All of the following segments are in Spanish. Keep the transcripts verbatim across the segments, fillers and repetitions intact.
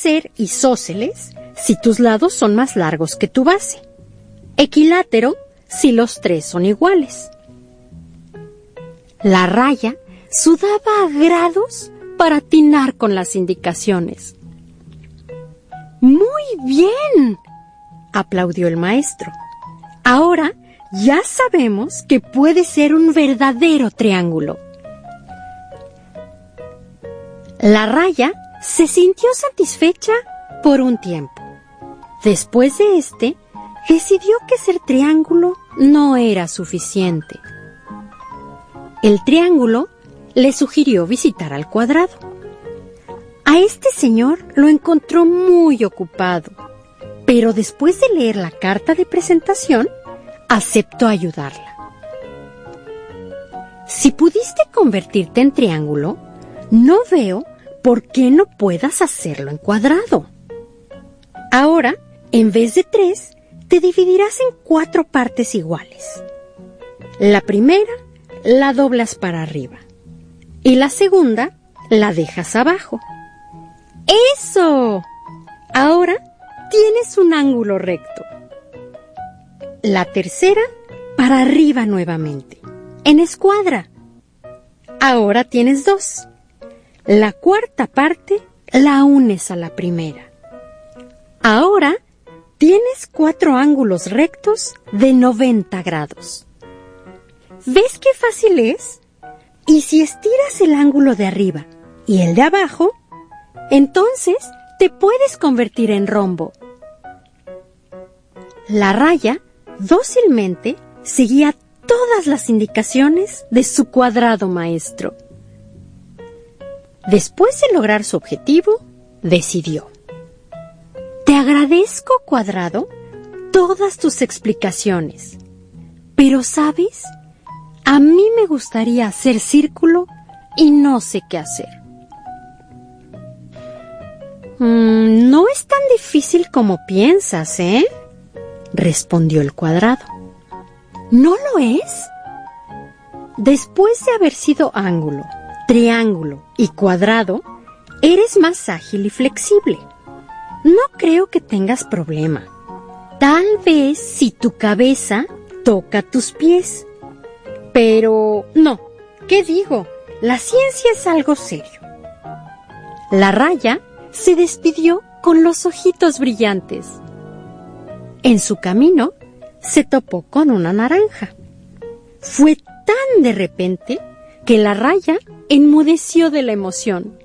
ser isósceles si tus lados son más largos que tu base. Equilátero si los tres son iguales. La raya sudaba a grados para atinar con las indicaciones. ¡Muy bien!, aplaudió el maestro. Ahora ya sabemos que puede ser un verdadero triángulo. La raya se sintió satisfecha por un tiempo. Después de este, decidió que ser triángulo no era suficiente. El triángulo le sugirió visitar al cuadrado. A este señor lo encontró muy ocupado, pero después de leer la carta de presentación, aceptó ayudarla. Si pudiste convertirte en triángulo, no veo por qué no puedas hacerlo en cuadrado. Ahora, en vez de tres, te dividirás en cuatro partes iguales. La primera la doblas para arriba y la segunda la dejas abajo. ¡Eso! Ahora tienes un ángulo recto. La tercera para arriba nuevamente, en escuadra. Ahora tienes dos. La cuarta parte la unes a la primera. Ahora tienes cuatro ángulos rectos de noventa grados. ¿Ves qué fácil es? Y si estiras el ángulo de arriba y el de abajo, entonces te puedes convertir en rombo. La raya dócilmente seguía todas las indicaciones de su cuadrado maestro. Después de lograr su objetivo, decidió: te agradezco, cuadrado, todas tus explicaciones, pero ¿sabes? A mí me gustaría hacer círculo y no sé qué hacer. Mm, no es tan difícil como piensas, ¿eh?, respondió el cuadrado. ¿No lo es? Después de haber sido ángulo, triángulo y cuadrado, eres más ágil y flexible. No creo que tengas problema. Tal vez si tu cabeza toca tus pies. Pero no, ¿qué digo? La ciencia es algo serio. La raya se despidió con los ojitos brillantes. En su camino se topó con una naranja. Fue tan de repente que la raya enmudeció de la emoción.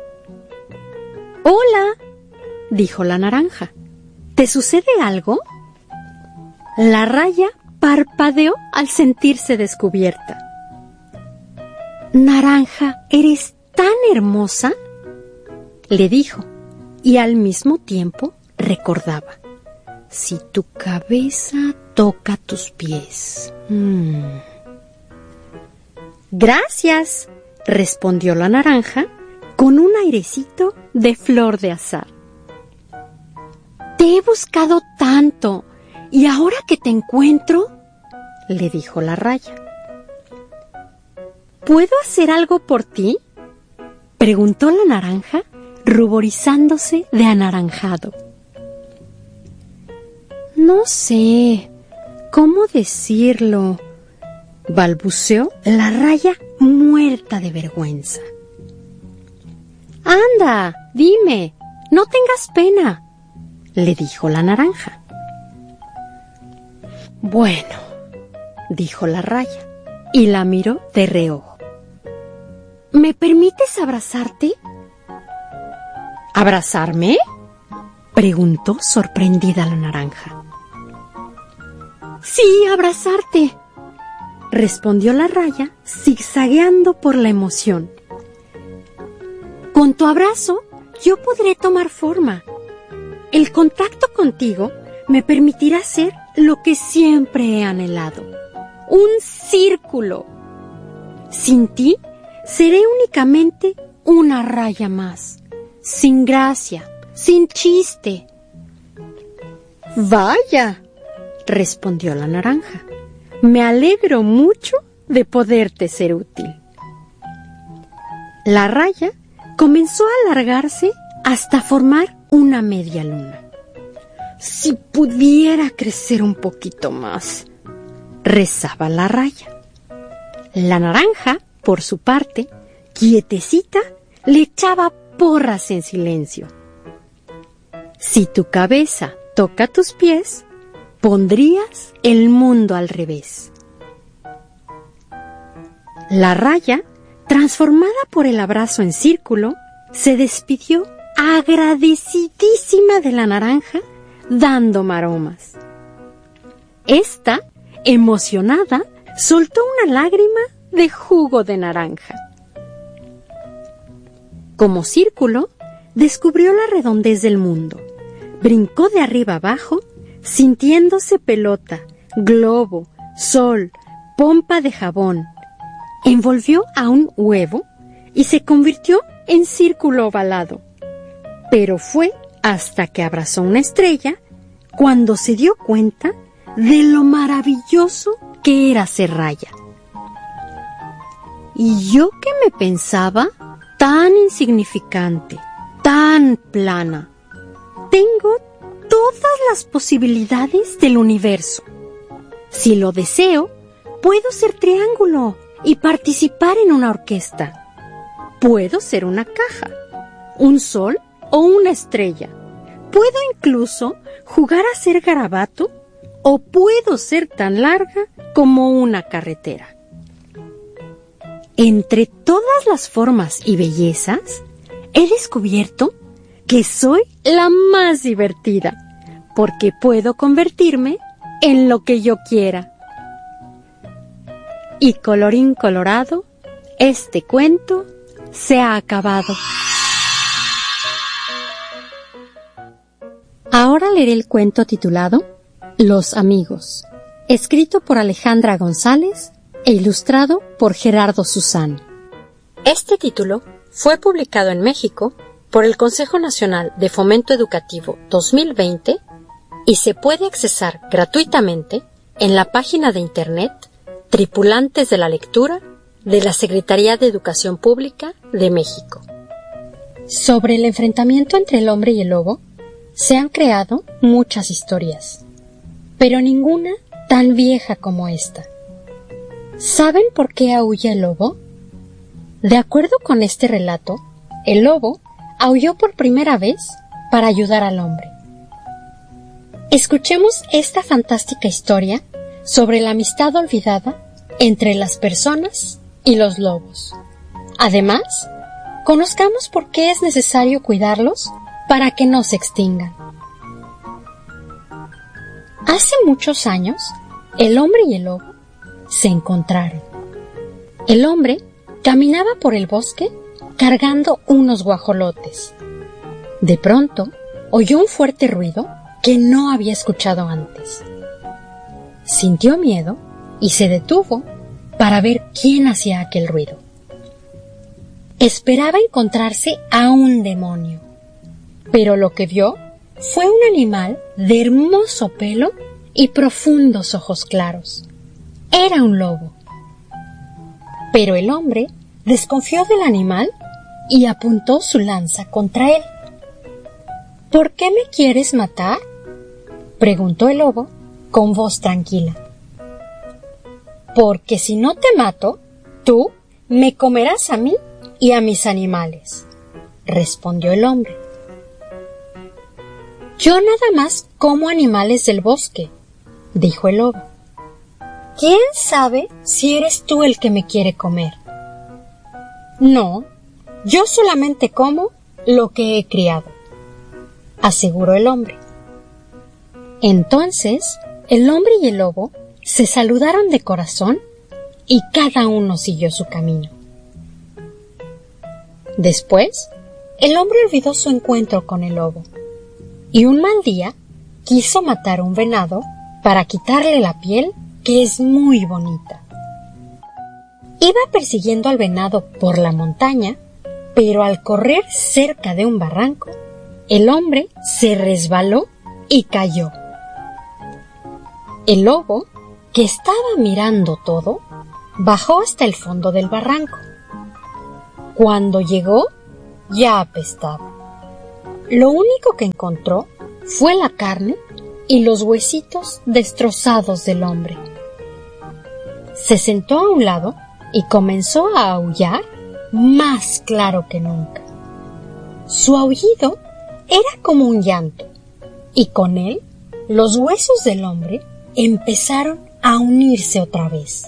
«Hola», dijo la naranja. ¿Te sucede algo? La raya parpadeó al sentirse descubierta. «Naranja, ¿eres tan hermosa?», le dijo, y al mismo tiempo recordaba: si tu cabeza toca tus pies. Mm. «Gracias», respondió la naranja con un airecito de flor de azahar. «Te he buscado tanto, y ahora que te encuentro», le dijo la raya. «¿Puedo hacer algo por ti?», preguntó la naranja, ruborizándose de anaranjado. «No sé cómo decirlo», balbuceó la raya muerta de vergüenza. «Anda, dime, no tengas pena», le dijo la naranja. «Bueno», dijo la raya, y la miró de reojo. «¿Me permites abrazarte?». «¿Abrazarme?», preguntó sorprendida la naranja. «Sí, abrazarte», respondió la raya, zigzagueando por la emoción. «Con tu abrazo yo podré tomar forma. El contacto contigo me permitirá hacer lo que siempre he anhelado: un círculo. Sin ti seré únicamente una raya más, sin gracia, sin chiste». «Vaya», respondió la naranja, «me alegro mucho de poderte ser útil». La raya comenzó a alargarse hasta formar una media luna. Si pudiera crecer un poquito más, rezaba la raya. La naranja, por su parte, quietecita, le echaba porras en silencio. Si tu cabeza toca tus pies, pondrías el mundo al revés. La raya, transformada por el abrazo en círculo, se despidió agradecidísima de la naranja, dando maromas. Esta, emocionada, soltó una lágrima de jugo de naranja. Como círculo, descubrió la redondez del mundo. Brincó de arriba abajo, sintiéndose pelota, globo, sol, pompa de jabón. Envolvió a un huevo y se convirtió en círculo ovalado. Pero fue hasta que abrazó una estrella cuando se dio cuenta de lo maravilloso que era ser raya. Y yo que me pensaba tan insignificante, tan plana, tengo todas las posibilidades del universo. Si lo deseo, puedo ser triángulo y participar en una orquesta. Puedo ser una caja, un sol o una estrella. Puedo incluso jugar a ser garabato o puedo ser tan larga como una carretera. Entre todas las formas y bellezas, he descubierto que soy la más divertida, porque puedo convertirme en lo que yo quiera. Y colorín colorado, este cuento se ha acabado. Ahora leeré el cuento titulado Los amigos, escrito por Alejandra González e ilustrado por Gerardo Susán. Este título fue publicado en México por el Consejo Nacional de Fomento Educativo dos mil veinte y se puede accesar gratuitamente en la página de internet Tripulantes de la Lectura de la Secretaría de Educación Pública de México. Sobre el enfrentamiento entre el hombre y el lobo, se han creado muchas historias, pero ninguna tan vieja como esta. ¿Saben por qué aúlla el lobo? De acuerdo con este relato, el lobo aulló por primera vez para ayudar al hombre. Escuchemos esta fantástica historia sobre la amistad olvidada entre las personas y los lobos. Además, conozcamos por qué es necesario cuidarlos para que no se extingan. Hace muchos años, el hombre y el lobo se encontraron. El hombre caminaba por el bosque cargando unos guajolotes. De pronto, oyó un fuerte ruido que no había escuchado antes. Sintió miedo y se detuvo para ver quién hacía aquel ruido. Esperaba encontrarse a un demonio, pero lo que vio fue un animal de hermoso pelo y profundos ojos claros. Era un lobo. Pero el hombre desconfió del animal y apuntó su lanza contra él. ¿Por qué me quieres matar?, preguntó el lobo con voz tranquila. Porque si no te mato, tú me comerás a mí y a mis animales, respondió el hombre. Yo nada más como animales del bosque, dijo el lobo. ¿Quién sabe si eres tú el que me quiere comer? No, yo solamente como lo que he criado, aseguró el hombre. Entonces, el hombre y el lobo se saludaron de corazón y cada uno siguió su camino. Después, el hombre olvidó su encuentro con el lobo y un mal día quiso matar un venado para quitarle la piel, que es muy bonita. Iba persiguiendo al venado por la montaña, pero al correr cerca de un barranco, el hombre se resbaló y cayó. El lobo, que estaba mirando todo, bajó hasta el fondo del barranco. Cuando llegó, ya apestaba. lo único que encontró fue la carne y los huesitos destrozados del hombre. Se sentó a un lado y comenzó a aullar más claro que nunca. Su aullido era como un llanto, y con él los huesos del hombre empezaron a unirse otra vez.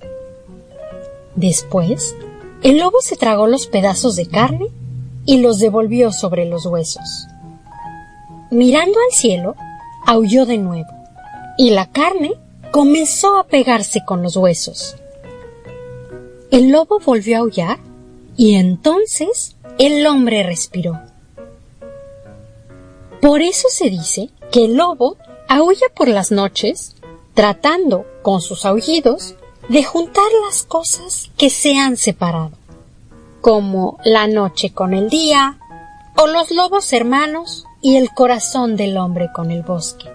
Después, el lobo se tragó los pedazos de carne y los devolvió sobre los huesos. Mirando al cielo, aulló de nuevo, y la carne comenzó a pegarse con los huesos. El lobo volvió a aullar, y entonces el hombre respiró. Por eso se dice que el lobo aúlla por las noches, tratando, con sus aullidos, de juntar las cosas que se han separado, como la noche con el día, o los lobos hermanos y el corazón del hombre con el bosque.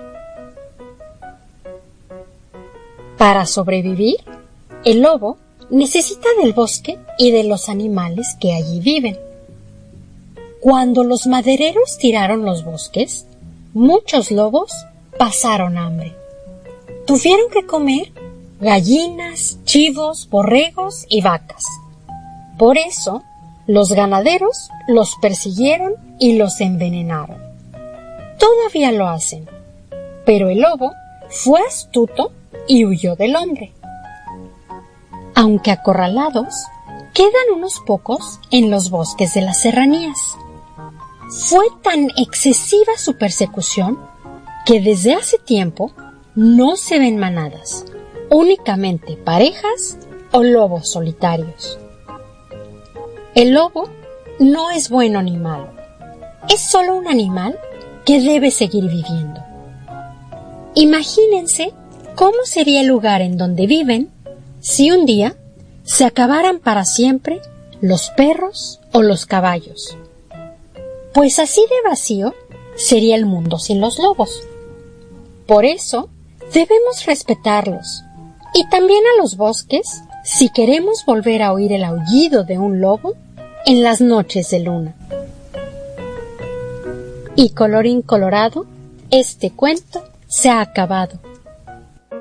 Para sobrevivir, el lobo necesita del bosque y de los animales que allí viven. Cuando los madereros tiraron los bosques, muchos lobos pasaron hambre. Tuvieron que comer gallinas, chivos, borregos y vacas. Por eso, los ganaderos los persiguieron y los envenenaron. Todavía lo hacen, pero el lobo fue astuto y huyó del hombre. Aunque acorralados, quedan unos pocos en los bosques de las serranías. Fue tan excesiva su persecución que desde hace tiempo no se ven manadas, únicamente parejas o lobos solitarios. El lobo no es bueno ni malo, es solo un animal que debe seguir viviendo. Imagínense cómo sería el lugar en donde viven si un día se acabaran para siempre los perros o los caballos. Pues así de vacío sería el mundo sin los lobos. Por eso debemos respetarlos y también a los bosques si queremos volver a oír el aullido de un lobo en las noches de luna. Y colorín colorado, este cuento se ha acabado.